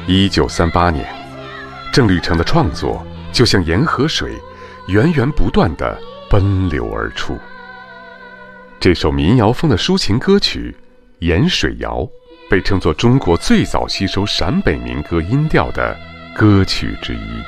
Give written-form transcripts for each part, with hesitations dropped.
1938年，郑律成的创作就像沿河水，源源不断地奔流而出。这首民谣风的抒情歌曲《盐水谣》被称作中国最早吸收陕北民歌音调的歌曲之一。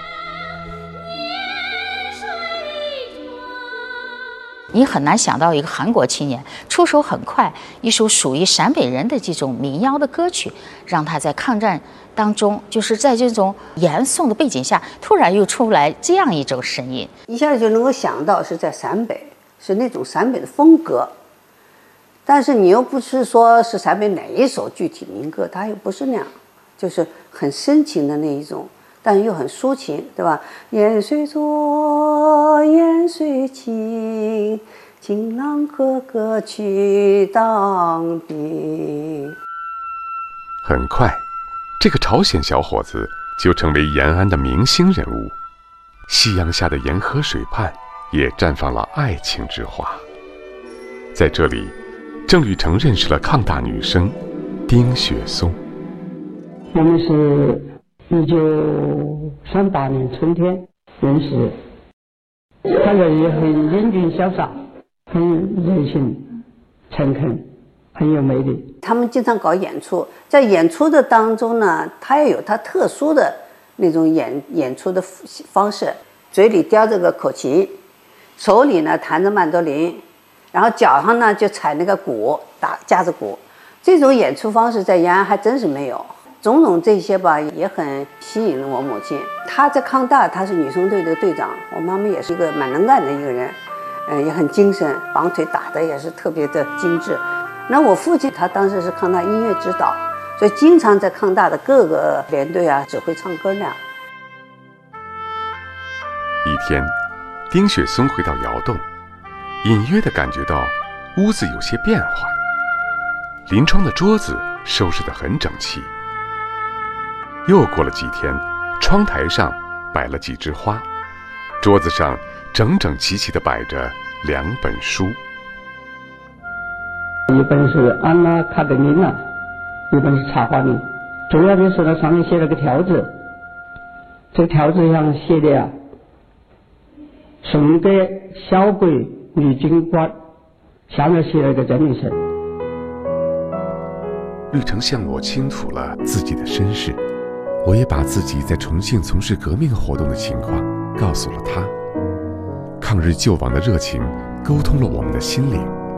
你很难想到一个韩国青年出手很快，一首属于陕北人的这种民谣的歌曲，让他在抗战当中，就是在这种严肃的背景下，突然又出来这样一种声音， 一下就能够想到是在陕北，是那种陕北的风格。但是你又不是说是陕北哪一首具体民歌，它又不是那样，就是很深情的那一种，但又很抒情，对吧？盐水浊，盐水清，情郎哥哥去当兵。 很快，这个朝鲜小伙子就成为延安的明星人物。夕阳下的沿河水畔，也绽放了爱情之花。在这里，郑律成认识了抗大女生丁雪松。 我们是1938年春天认识，他人也很英俊潇洒，很热情诚恳，很有魅力。 他们经常搞演出，在演出的当中呢，他也有他特殊的那种演出的方式，嘴里叼着个口琴，手里呢弹着曼多林，然后脚上呢就踩那个鼓，架着鼓。这种演出方式在延安还真是没有。种种这些吧，也很吸引了我母亲。她在抗大，她是女生队的队长。我妈妈也是一个蛮能干的一个人，也很精神，绑腿打得也是特别的精致。那我父亲他当时是抗大音乐指导，所以经常在抗大的各个连队啊指挥唱歌那样。 一天，丁雪松回到窑洞，隐约地感觉到屋子有些变化，临窗的桌子收拾得很整齐。又过了几天，窗台上摆了几枝花，桌子上整整齐齐地摆着2本书， 一本是《安娜·卡列尼娜》，一本是《茶花女》。主要的是呢，上面写了个条子，这个条子上写的啊，送给小鬼女军官，下面写了个真名声。 律成向我倾吐了自己的身世，我也把自己在重庆从事革命活动的情况告诉了他。抗日救亡的热情沟通了我们的心灵。